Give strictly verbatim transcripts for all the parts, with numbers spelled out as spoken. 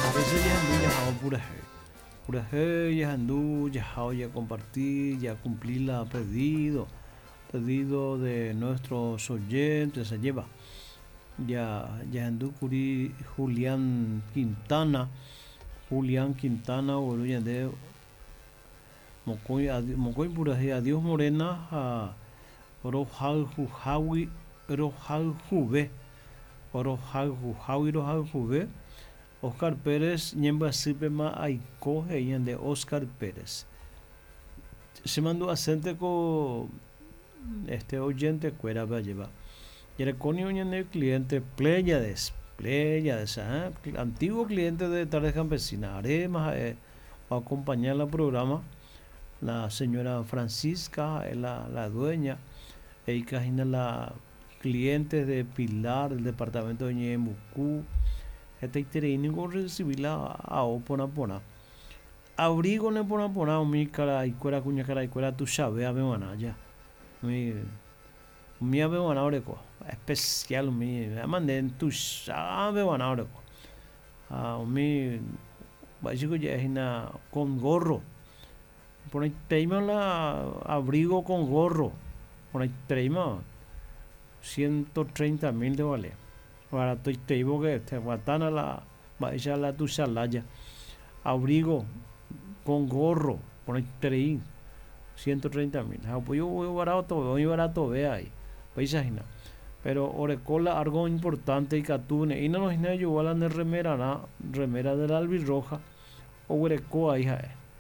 A veces ya andu ya pura pura ya andu ya ya compartir, ya cumplir la pedido, pedido de nuestros oyentes, se lleva. Ya ya andu curi Julián Quintana, Julián Quintana, boludo, ya de Mocoy, Mocoy pura adiós Morena, a Rohal Jujawi, Rohal Juve, Rohal Jujawi, Rohal Juve. Oscar Pérez, Ñemba Sipema Aiko, de Oscar Pérez. Se mandó acente con este oyente cuera va a llevar. Y el conio el cliente Pléyades, Pléyades, ¿eh? Antiguo cliente de Tarde Campesina. Haremos eh, a acompañar el programa. La señora Francisca, la, la dueña, ella es la cliente de Pilar, del departamento de Ñemucú. Este iterénico recibirla a opona pona. Abrigo ne pona pona mi cara y cuera cuña cara y cuera tu sabe a ya. Mi mi ave oreco especial mi mande tu sabe oreco. A mi básico ya es una con gorro. Por ahí teima la abrigo con gorro. Por ahí teima ciento treinta mil de vale. Para tu teibo que te guatana la vaya la tu salaya. Abrigo con gorro, por ahí trein, ciento treinta mil. Apoyo voy barato, voy barato, ve ahí. Paisajina. Pero orecola algo importante y catune. Y no nos ina yo a la remera, na, remera del albirroja. O orecoa hija.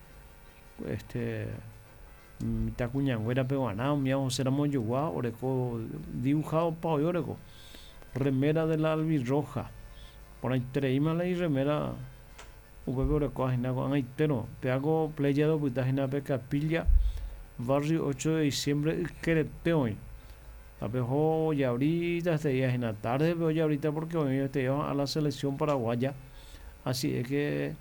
Este. Tacuñangüera peguana, mi amo será moyugua, oreco dibujado pa oreco. Remera de la albirroja. Por ahí treímala y remera. Upepe oreco ajina con aitero. Te hago playado putajina pe capilla. Barrio ocho de diciembre, Quereteoy. Apejo ya ahorita, este día en la tarde, pero ya ahorita porque hoy te llevan a la selección paraguaya. Así es que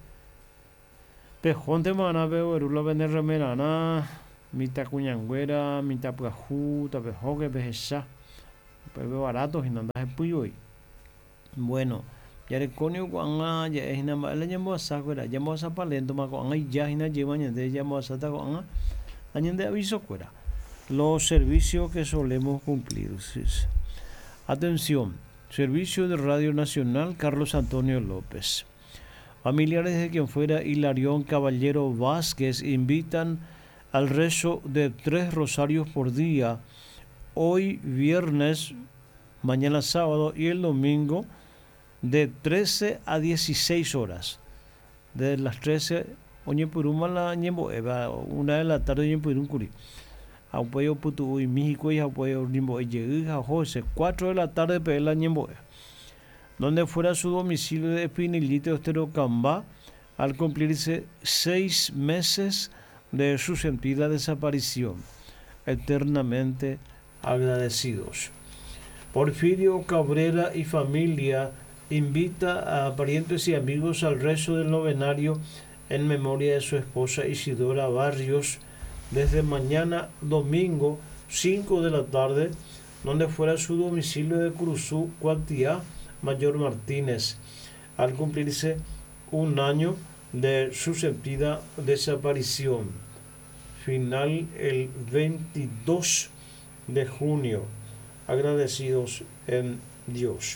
pejón te van a ver, la vender remera, na, mitad cuñangüera, mitad puajú, tapejo que pejesa, pero barato, y nada es puyo. Bueno, ya el conio cuanga, ya es nada más, le llamo a sacuera, llamo a zapalento, ma cuanga, ya es nada lleva, ya de llamo a sata cuanga, añade aviso cuera. Los servicios que solemos cumplir. Atención, servicio de Radio Nacional Carlos Antonio López. Familiares de quien fuera Hilarión Caballero Vázquez invitan al rezo de tres rosarios por día, hoy viernes, mañana sábado y el domingo, de trece a dieciséis horas. De las trece, oñe puruma la una de la tarde, oñe purum curi. Apoyo putu y México y apoyo nimbo y José, cuatro de la tarde pela ñembo, donde fuera su domicilio de Pinilite Osterocamba al cumplirse seis meses de su sentida desaparición, eternamente agradecidos. Porfirio Cabrera y familia invita a parientes y amigos al rezo del novenario en memoria de su esposa Isidora Barrios, desde mañana domingo cinco de la tarde, donde fuera su domicilio de Cruzú, Cuantía, Mayor Martínez, al cumplirse un año de su sentida desaparición. Final el veintidós de junio. Agradecidos en Dios.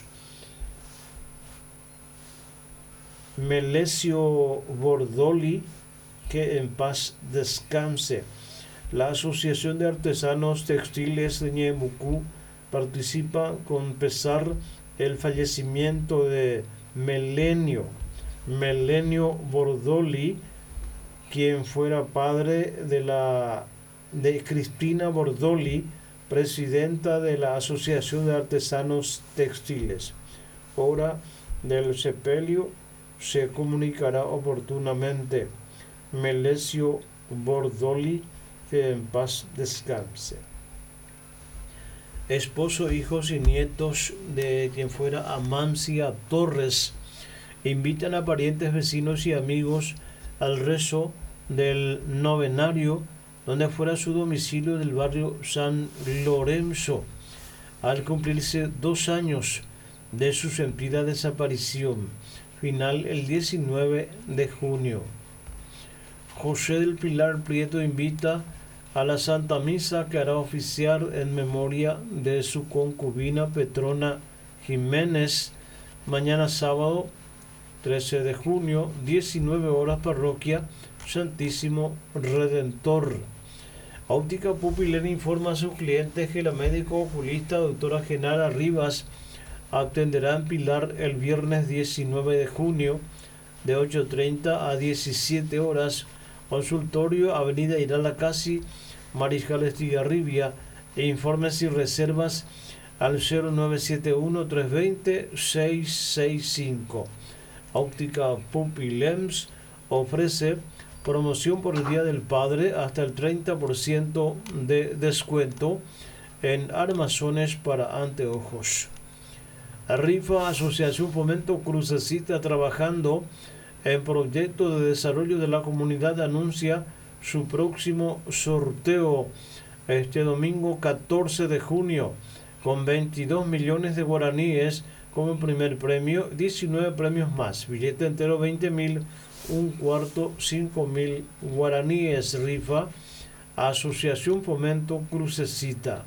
Melesio Bordoli, que en paz descanse. La Asociación de Artesanos Textiles de Ñemucú participa con pesar el fallecimiento de Melenio, Melenio Bordoli, quien fuera padre de la de Cristina Bordoli, presidenta de la Asociación de Artesanos Textiles. Hora del sepelio se comunicará oportunamente. Melesio Bordoli, que en paz descanse. Esposo, hijos y nietos de quien fuera Amancia Torres invitan a parientes, vecinos y amigos al rezo del novenario, donde fuera su domicilio del barrio San Lorenzo, al cumplirse dos años de su sentida desaparición. final el diecinueve de junio. José del Pilar Prieto invita a la Santa Misa que hará oficiar en memoria de su concubina Petrona Jiménez, mañana sábado trece de junio, diecinueve horas, parroquia Santísimo Redentor. Óptica Pupilén informa a sus clientes que la médico oculista doctora Genara Rivas atenderá en Pilar el viernes diecinueve de junio de ocho treinta a diecisiete horas, consultorio Avenida Irala-Casi, Mariscal Estigarribia, e informes y reservas al cero nueve siete uno, tres dos cero, seis seis cinco. Óptica Pupilems ofrece promoción por el Día del Padre hasta el treinta por ciento de descuento en armazones para anteojos. Rifa Asociación Fomento Crucecita, trabajando en proyecto de desarrollo de la comunidad, anuncia su próximo sorteo este domingo catorce de junio con veintidós millones de guaraníes como primer premio, diecinueve premios más, billete entero veinte mil, un cuarto cinco mil guaraníes. Rifa Asociación Fomento Crucecita.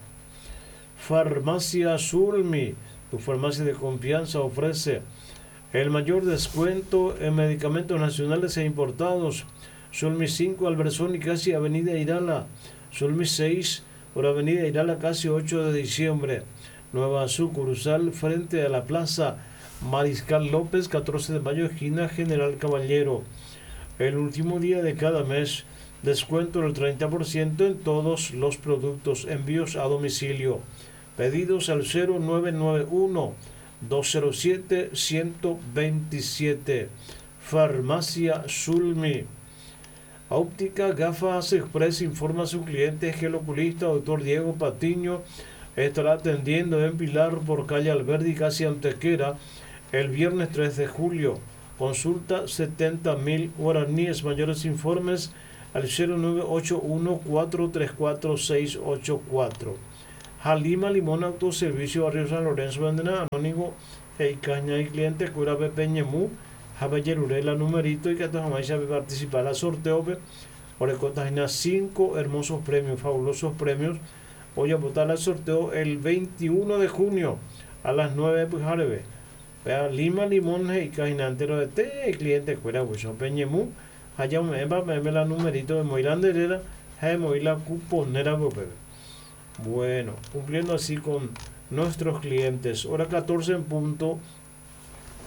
Farmacia Sulmi, tu farmacia de confianza, ofrece el mayor descuento en medicamentos nacionales e importados. Sulmi cinco, Alberzón y casi Avenida Irala. Sulmi seis, por Avenida Irala, casi ocho de diciembre. Nueva sucursal frente a la Plaza Mariscal López, catorce de mayo, esquina General Caballero. El último día de cada mes, descuento del treinta por ciento en todos los productos, envíos a domicilio. Pedidos al cero nueve nueve uno, dos cero siete, uno dos siete. Farmacia Sulmi. Óptica Gafas Express informa a sus clientes que el oculista doctor Diego Patiño estará atendiendo en Pilar por calle Alberdi, casi Antequera, el viernes tres de julio. Consulta setenta mil guaraníes. Mayores informes al cero nueve ocho uno, cuatro tres cuatro, seis ocho cuatro. Halima Limón Autoservicio, Barrio San Lorenzo, Vendena, Anónigo, Eicaña y cliente, Cura Peñemú, Jabayerurela, numerito, y que todos vais a participar al sorteo. Por el contajina cinco hermosos premios, fabulosos premios. Voy a votar al sorteo el veintiuno de junio a las nueve de Pujarebe. Vea, Lima Limón y Cajinantero de té, cliente Cuera Hueso Peñemú, allá me va me la numerito de Moirán Herrera, Jaime la cuponera Bopebe. Bueno, cumpliendo así con nuestros clientes. Hora catorce en punto.